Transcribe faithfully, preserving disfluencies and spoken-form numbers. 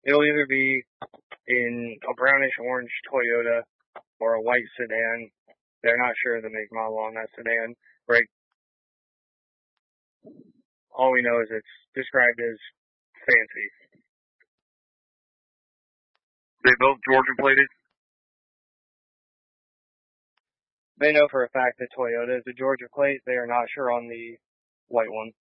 It'll either be in a brownish orange Toyota or a white sedan. They're not sure of the make model on that sedan. Right. All we know is it's described as fancy. They both Georgia plated? They know for a fact that Toyota is a Georgia plate. They are not sure on the white one.